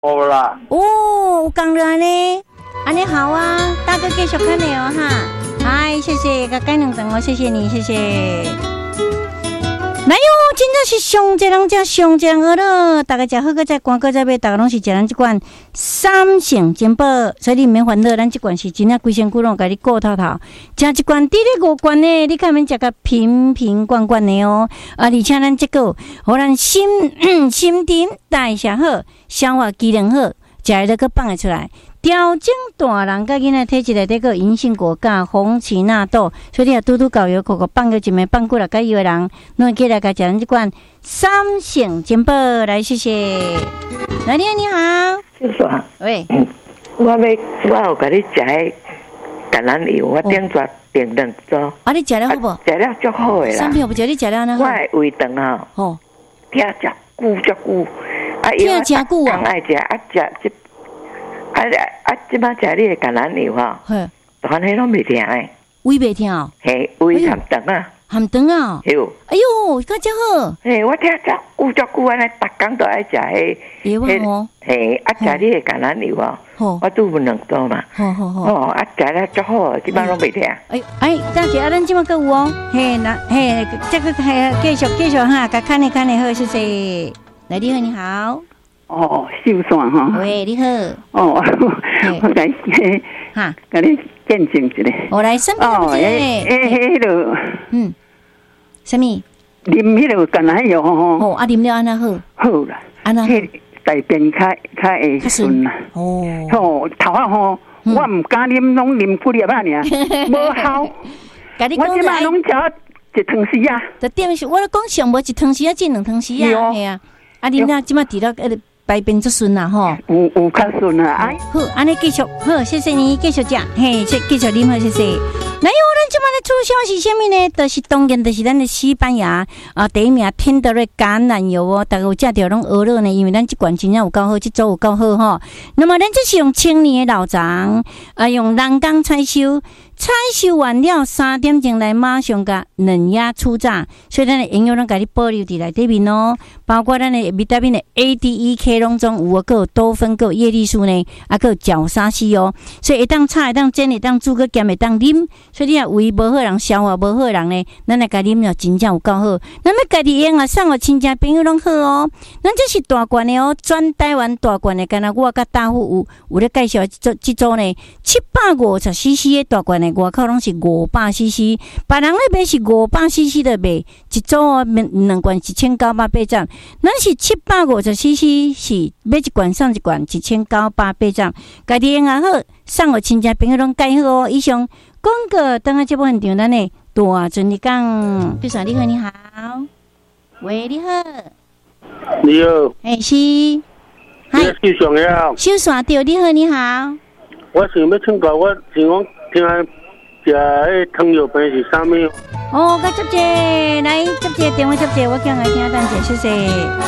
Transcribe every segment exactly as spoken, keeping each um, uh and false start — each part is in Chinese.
好啦。 哦，有讲了呢，安尼好啊，大哥继续看你哦哈。嗨，谢谢，个改两层哦，谢谢你，谢谢。来哟，真正是上一人食上一人好了，大家食好个再关个再买，大家拢是食咱这款三成金宝，所以你毋免烦恼，咱这款是真正规身躯拢甲你顾透透。食这款伫咧五罐呢，你看免食个瓶瓶罐罐的哦，啊，而且咱这个互咱心心甜代谢好，消化机能好，食了个放会出来。调整大人甲囡仔体质内底个银杏果苷、红荠纳豆，所以你若拄拄搞药，口口放个一枚放过来，甲伊个人，侬会记来甲食咱即款三成金宝来，谢谢。来，你好，你好， 就说， 喂， 嗯、我要我有甲你食迄橄榄油，我顶抓订两组。 啊，你食了好无？ 食了足好诶啦。 三片不食，你食了呢？ 我诶胃肠啊， 吼， 疼足久足久，啊， 疼真久啊！ 爱食啊食即。啊啊！即摆食你的橄榄油吼，但迄拢袂疼诶， 胃袂疼哦， 嘿，胃含肠啊， 含肠啊， 哟， 哎呦，较真好， 嘿，我听足久足久安尼，逐工都爱食迄， 迄哦， 嘿，啊食你的橄榄油哦，我拄分两组嘛， 好好好， 哦，啊食了足好，即摆拢袂疼。 哎哎，等下啊，咱即摆搁有哦，嘿，那嘿，这个嘿，继续继续哈，甲看你看你好，谢谢。来，你好，你好。 哦，秀线哈。 喂，你好。 哦，我甲你哈，甲你见证一下。 我来身边哦，诶诶，迄个， 嗯，什么？ 啉迄个橄榄油吼。 哦，啊，啉了安那好。 好啦， 安那。 迄大便较较会顺啦。 哦。 吼，头啊吼，我毋敢啉，拢啉几粒啊尔，无效。我即摆拢食一汤匙啊。 就点是，我讲上无一汤匙啊，进两汤匙啊，系啊。啊，啉了即摆除了呃。排便足顺啦吼， 有有较顺啦，哎， 好，安尼继续好，谢谢你继续食，嘿，继续啉好，谢谢。来哟，咱即摆咧促销是啥物呢？就是当然就是咱的西班牙啊，第一名天德瑞橄榄油哦，大家有食着拢学了呢，因为咱即罐真正有够好，即组有够好吼。那么咱这是用青年的老长啊，用人工采收。采收完了三点钟来马上甲嫩芽初榨，所以咱的营养拢甲你保留伫内底面哦，包括咱的维他命的 A、D、E、K 拢总有啊，佮有多酚，佮有叶绿素呢，啊，佮有角鲨烯哦，所以会当炒，会当煎，会当煮，佮咸，会当啉。所以你若胃无好人，消化无好人呢，咱来甲啉了真正有够好。咱要家己用啊，送互亲戚朋友拢好哦。咱这是大罐的哦，全台湾大罐的，敢若我甲大户有有咧介绍这这组呢，七百五十 C C 的大罐的。外口拢是五百 C C， 别人咧买是五百 C C 的卖，一组哦，两罐一千九百八十，咱是七百五十 C C， 是买一罐送一罐一千九百八十，家己用啊好，送互亲戚朋友拢介好哦。以上广告，等下节目现场咱的大尊你讲，比如说你好，你好，喂，你好， 你好， 哎是， 嗨，秀上呀， 秀线对，你好，你好， 我想要请教，我想讲听下。食迄糖尿病是啥物？ 哦，甲接者，来接者电话接者，我叫来听等者，谢谢。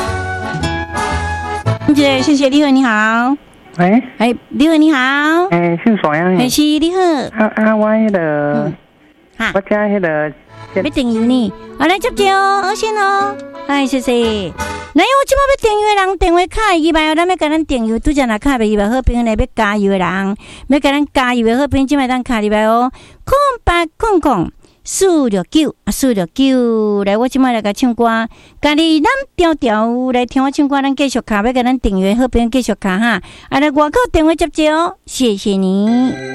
姐，谢谢，你好，你好。 喂， 哎，你好，你好。 哎，姓啥样？ 哎，是你好。 啊啊，我迄个， 哈， 我家迄个， 要订油呢，好来接者哦，二线哦，哎，谢谢。来，我即摆要订油的人，电话卡二百，咱要甲咱订油，拄则若卡袂二百好朋友来要加油的人，要甲咱加油的好朋友，即摆当卡二百哦，空八空空四六九啊，四六九，来，我即摆来甲唱歌，家己咱调调来听我唱歌，咱继续卡，要甲咱订油的好朋友继续卡哈，啊来外口电话接者哦，谢谢你。